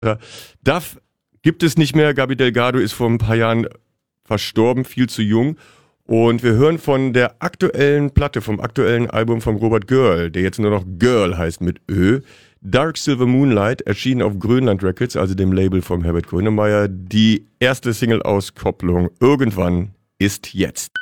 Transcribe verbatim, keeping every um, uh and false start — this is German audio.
Duff gibt es nicht mehr. Gaby Delgado ist vor ein paar Jahren verstorben, viel zu jung. Und wir hören von der aktuellen Platte, vom aktuellen Album von Robert Girl, der jetzt nur noch Girl heißt mit Ö. Dark Silver Moonlight, erschienen auf Grönland Records, also dem Label von Herbert Grönemeyer. Die erste Single-Auskopplung Irgendwann ist jetzt.